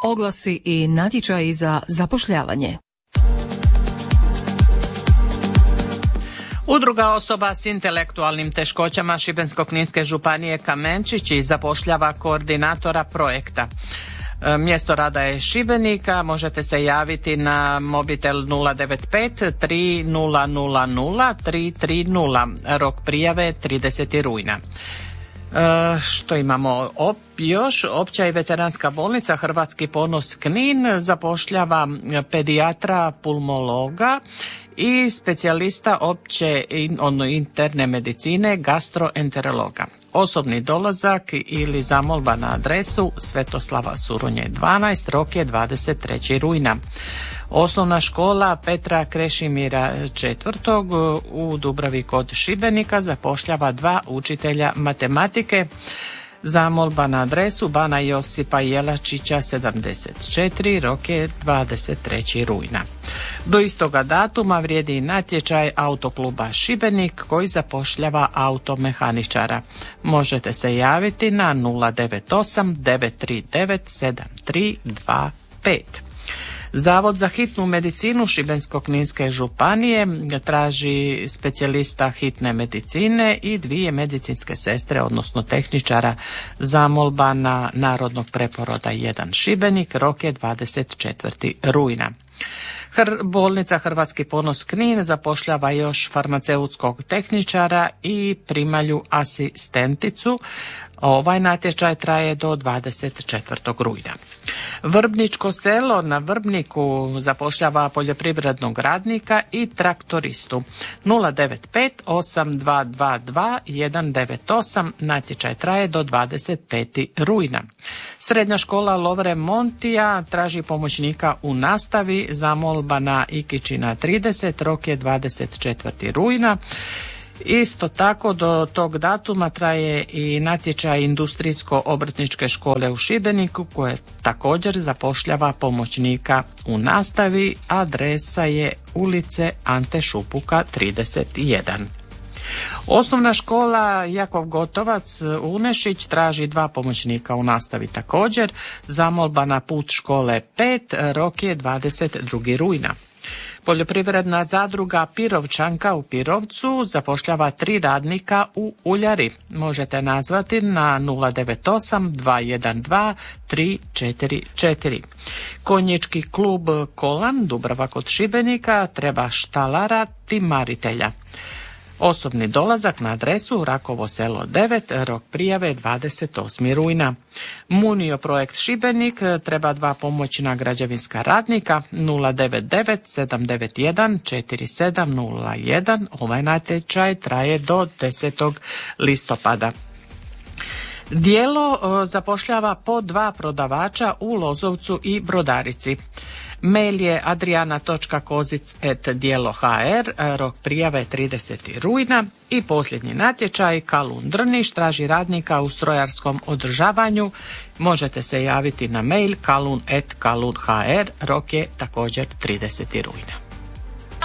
Oglasi i natječaji za zapošljavanje. Udruga osoba s intelektualnim teškoćama Šibensko-kninske županije Kamenčići zapošljava koordinatora projekta. Mjesto rada je Šibenika, možete se javiti na mobitel 095 3000 330, rok prijave 30. rujna. Što imamo još? Opća i veteranska bolnica Hrvatski ponos Knin zapošljava pedijatra, pulmologa i specijalista opće interne medicine, gastroenterologa. Osobni dolazak ili zamolba na adresu Svetoslava Suronje 12, rok je 23. rujna. Osnovna škola Petra Krešimira IV. U Dubravi kod Šibenika zapošljava 2 učitelja matematike. Zamolba na adresu Bana Josipa Jelačića 74, rok je 23. rujna. Do istoga datuma vrijedi i natječaj Autokluba Šibenik koji zapošljava automehaničara. Možete se javiti na 098 939 7325. Zavod za hitnu medicinu Šibensko-kninske županije traži specijalista hitne medicine i 2 medicinske sestre, odnosno tehničara. Zamolba na narodnog preporoda 1 Šibenik, rok je 24. rujna. Bolnica Hrvatski ponos Knin zapošljava još farmaceutskog tehničara i primalju asistenticu. Ovaj natječaj traje do 24. rujna. Vrbničko selo na Vrbniku zapošljava poljoprivrednog radnika i traktoristu. 095 8222 198, natječaj traje do 25. rujna. Srednja škola Lovre Montija traži pomoćnika u nastavi, zamolba na Ikićina 30, rok je 24. rujna. Isto tako do tog datuma traje i natječaj Industrijsko-obrtničke škole u Šibeniku koje također zapošljava pomoćnika u nastavi. Adresa je ulice Ante Šupuka 31. Osnovna škola Jakov Gotovac Unešić traži 2 pomoćnika u nastavi također. Zamolba na put škole 5, rok je 22. rujna. Poljoprivredna zadruga Pirovčanka u Pirovcu zapošljava 3 radnika u uljari. Možete nazvati na 098 212 344. Konjički klub Kolan Dubrava kod Šibenika treba štalara timaritelja. Osobni dolazak na adresu Rakovo selo 9, rok prijave 28. rujna. Munio projekt Šibenik treba 2 pomoćna građevinska radnika. 099 791 4701. Ovaj natječaj traje do 10. listopada. Dijelo zapošljava po 2 prodavača u Lozovcu i Brodarici. Mail je adriana.kozic@dijelo.hr, rok prijave 30. rujna. I posljednji natječaj Kalun Drniš traži radnika u strojarskom održavanju. Možete se javiti na mail kalun@kalun.hr, rok je također 30. rujna.